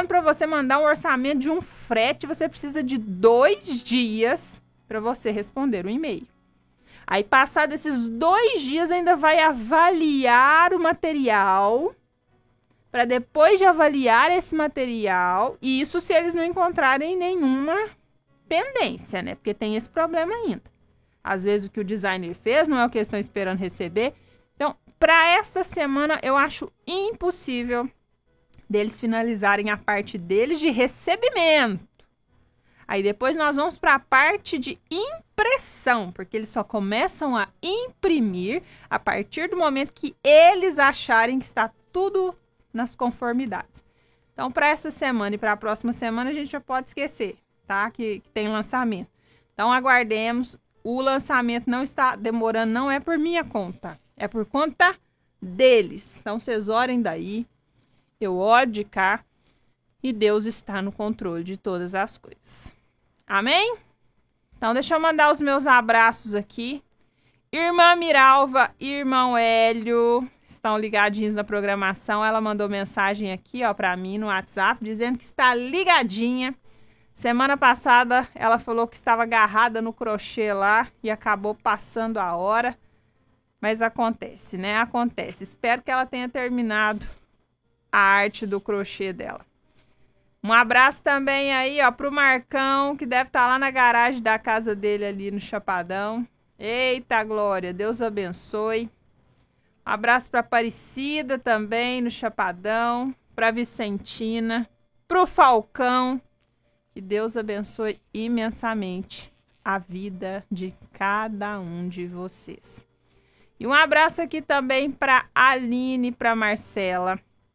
falando para você mandar um orçamento de um frete, você precisa de 2 dias para você responder o e-mail. Aí, passado esses 2 dias, ainda vai avaliar o material, para depois de avaliar esse material, e isso se eles não encontrarem nenhuma pendência, né? Porque tem esse problema ainda. Às vezes o que o designer fez não é o que eles estão esperando receber. Então, para esta semana, eu acho impossível deles finalizarem a parte deles de recebimento. Aí depois nós vamos para a parte de impressão, porque eles só começam a imprimir a partir do momento que eles acharem que está tudo nas conformidades. Então, para essa semana e para a próxima semana, a gente já pode esquecer, tá? Que tem lançamento. Então, aguardemos. O lançamento não está demorando, não é por minha conta, é por conta deles. Então, vocês orem daí, eu oro de cá, e Deus está no controle de todas as coisas. Amém? Então, deixa eu mandar os meus abraços aqui. Irmã Miralva e irmão Hélio estão ligadinhos na programação. Ela mandou mensagem aqui, ó, para mim no WhatsApp, dizendo que está ligadinha. Semana passada, ela falou que estava agarrada no crochê lá e acabou passando a hora. Mas acontece, né? Acontece. Espero que ela tenha terminado a arte do crochê dela. Um abraço também aí, ó, pro Marcão, que deve estar lá na garagem da casa dele ali no Chapadão. Eita, Glória, Deus abençoe. Um abraço pra Aparecida também no Chapadão, pra Vicentina, pro Falcão. Que Deus abençoe imensamente a vida de cada um de vocês. E um abraço aqui também para Aline e para Marcela,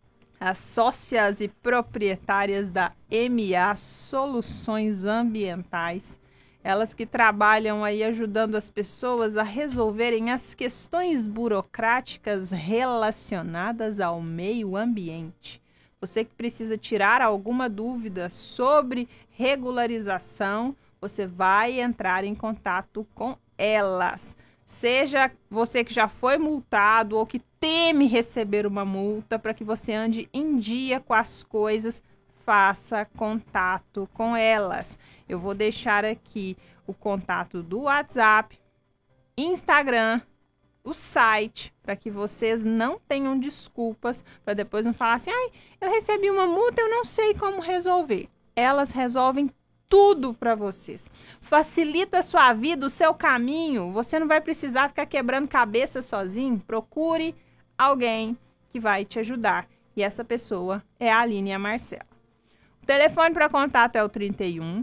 as sócias e proprietárias da MA Soluções Ambientais. Elas que trabalham aí ajudando as pessoas a resolverem as questões burocráticas relacionadas ao meio ambiente. Você que precisa tirar alguma dúvida sobre regularização, você vai entrar em contato com elas. Seja você que já foi multado ou que teme receber uma multa, para que você ande em dia com as coisas, faça contato com elas. Eu vou deixar aqui o contato do WhatsApp, Instagram, o site, para que vocês não tenham desculpas, para depois não falar assim, ai, eu recebi uma multa, eu não sei como resolver. Elas resolvem tudo para vocês. Facilita a sua vida, o seu caminho. Você não vai precisar ficar quebrando cabeça sozinho. Procure alguém que vai te ajudar. E essa pessoa é a Aline e a Marcela. O telefone para contato é o 31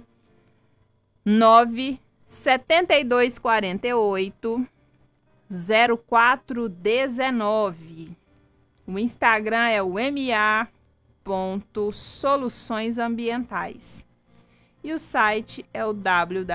97248 0419. O Instagram é o ma.soluçõesambientais. E o site é o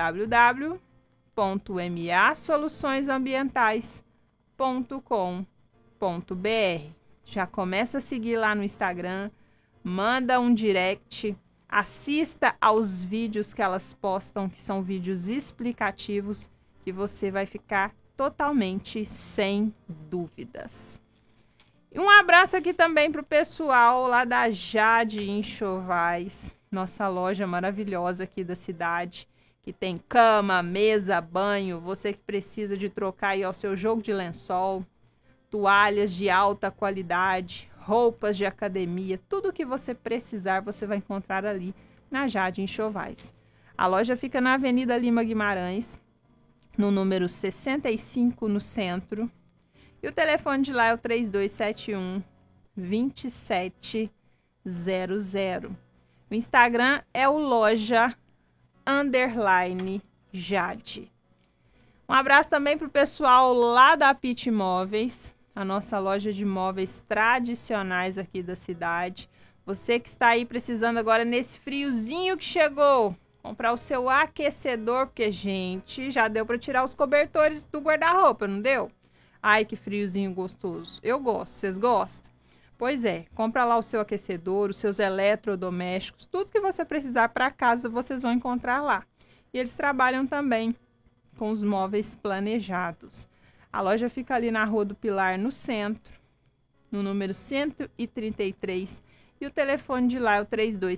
www.masoluçõesambientais.com.br. Já começa a seguir lá no Instagram, manda um direct, assista aos vídeos que elas postam, que são vídeos explicativos, que você vai ficar totalmente sem dúvidas. E um abraço aqui também para o pessoal lá da Jade Enxovais, nossa loja maravilhosa aqui da cidade, que tem cama, mesa, banho, você que precisa de trocar aí o seu jogo de lençol, toalhas de alta qualidade, roupas de academia, tudo que você precisar você vai encontrar ali na Jade Enxovais. A loja fica na Avenida Lima Guimarães, no número 65, no centro. E o telefone de lá é o 3271-2700. O Instagram é o loja_Jade. Um abraço também para o pessoal lá da Pit Móveis, a nossa loja de móveis tradicionais aqui da cidade. Você que está aí precisando agora nesse friozinho que chegou, comprar o seu aquecedor, porque, gente, já deu para tirar os cobertores do guarda-roupa, não deu? Ai, que friozinho gostoso. Eu gosto, vocês gostam? Pois é, compra lá o seu aquecedor, os seus eletrodomésticos, tudo que você precisar para casa vocês vão encontrar lá. E eles trabalham também com os móveis planejados. A loja fica ali na Rua do Pilar, no centro, no número 133. E o telefone de lá é o